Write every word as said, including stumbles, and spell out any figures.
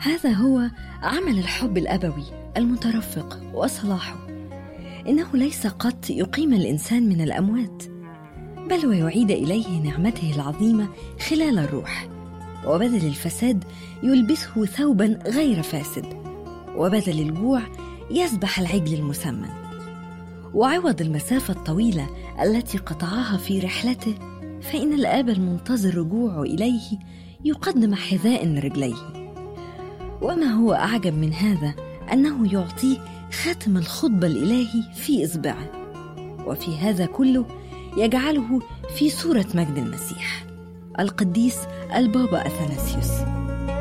هذا هو عمل الحب الأبوي المترفق وصلاحه. إنه ليس قط يقيم الإنسان من الأموات، بل ويعيد إليه نعمته العظيمة خلال الروح، وبدل الفساد يلبسه ثوبا غير فاسد، وبدل الجوع يذبح العجل المسمن، وعوض المسافة الطويلة التي قطعها في رحلته، فإن الآب المنتظر رجوعه إليه يقدم حذاء لرجليه. وما هو أعجب من هذا أنه يعطيه خاتم الخطبة الإلهي في إصبعه، وفي هذا كله يجعله في صورة مجد المسيح. القديس البابا أثناسيوس.